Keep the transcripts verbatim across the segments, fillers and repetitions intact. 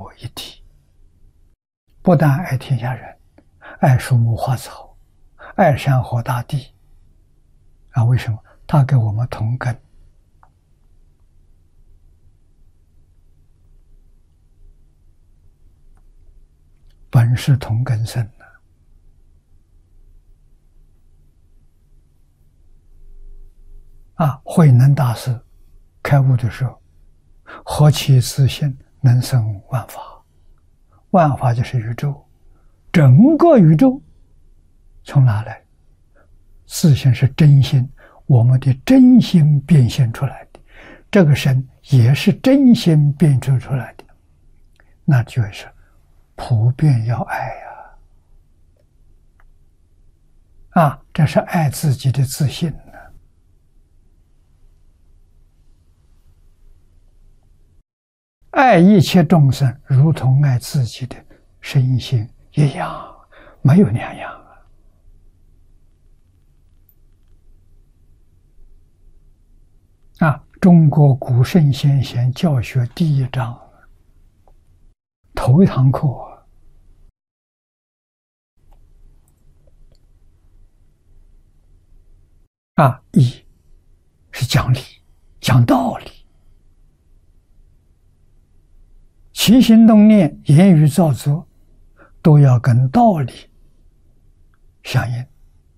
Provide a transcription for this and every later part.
国一体，不但爱天下人，爱树木花草，爱山河大地。啊，为什么？他跟我们同根，本是同根生的。啊，慧能大师开悟的时候，何其自性，能生万法。万法就是宇宙，整个宇宙从哪来？自性是真心，我们的真心变现出来的，这个身也是真心变出出来的，那就是普遍要爱呀！啊，这是爱自己的自信呢。爱一切众生，如同爱自己的身心一样，没有两样。啊，中国古圣先贤教学第一章，头一堂课啊，一是讲理，讲道理，起心动念、言语造作，都要跟道理相应，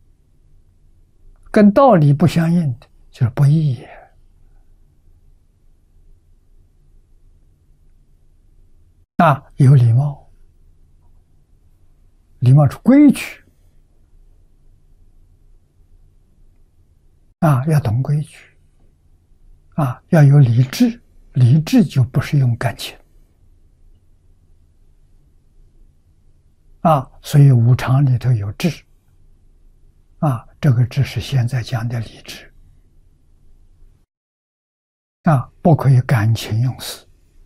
跟道理不相应的，就是不义也。啊，有礼貌，礼貌是规矩，啊，要懂规矩，啊，要有理智，理智就不是用感情，啊，所以五常里头有智，啊，这个智是现在讲的理智，啊，不可以感情用事。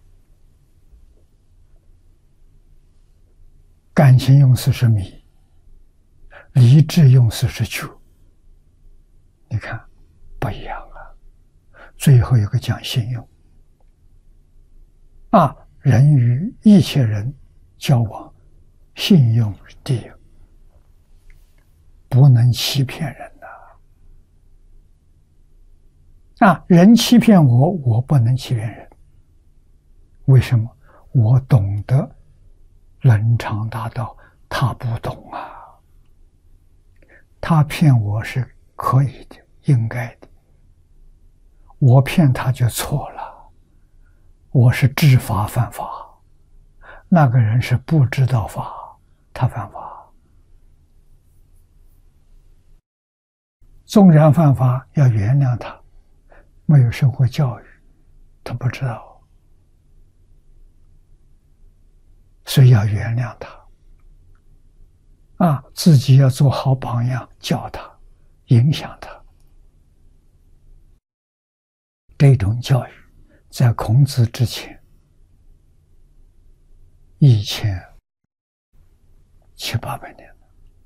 感情用事是迷，理智用事是求。你看，不一样啊。最后一个讲信用，啊，人与一切人交往，信用是第一，不能欺骗人呐。啊，人欺骗我，我不能欺骗人。为什么？我懂得伦常大道，他不懂啊。他骗我是可以的，应该的，我骗他就错了。我是知法犯法，那个人是不知道法，他犯法。纵然犯法，要原谅他，没有受过教育，他不知道，所以要原谅他。啊，自己要做好榜样，教他，影响他。这种教育，在孔子之前一千七八百年，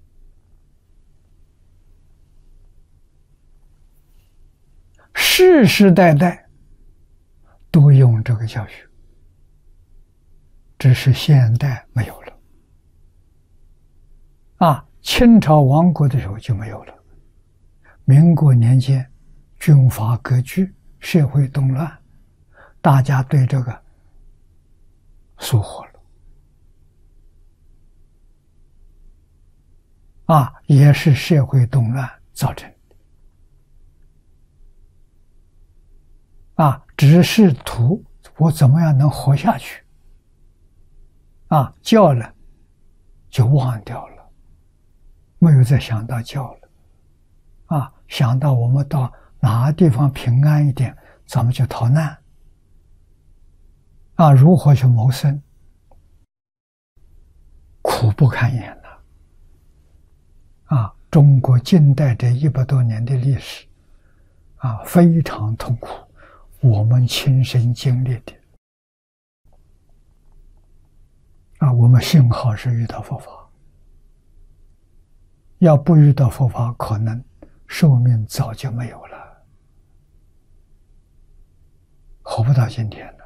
世世代代都用这个教育，只是现代没有了。啊，清朝亡国的时候就没有了。民国年间，军阀割据，社会动乱，大家对这个疏忽了。啊，也是社会动乱造成的。啊，只是图我怎么样能活下去。啊，教了就忘掉了。没有再想到教了，啊，想到我们到哪个地方平安一点，咱们就逃难，啊，如何去谋生，苦不堪言了，啊，中国近代这一百多年的历史，啊，非常痛苦，我们亲身经历的，啊，我们幸好是遇到佛法。要不遇到佛法，可能寿命早就没有了，活不到今天。